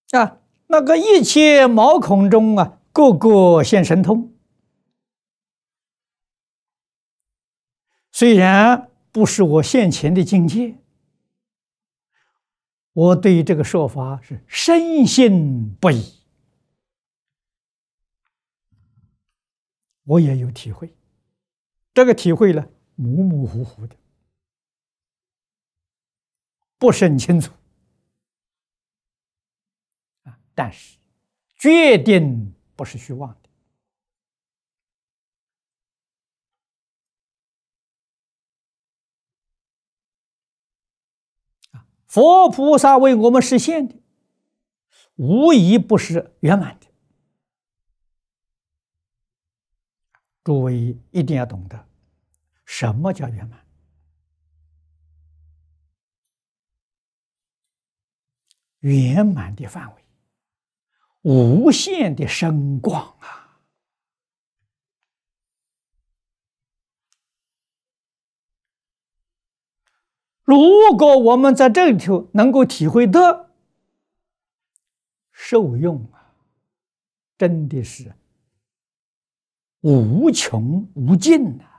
啊，那个一切毛孔中啊，个个现神通。虽然不是我现前的境界，我对这个说法是深信不疑，我也有体会。这个体会呢，模模糊糊的，不是很清楚啊，但是决定不是虚妄的。佛菩萨为我们实现的，无疑不是圆满的。诸位一定要懂得，什么叫圆满？圆满的范围，无限的深广啊！如果我们在这里头能够体会到受用啊，真的是无穷无尽啊！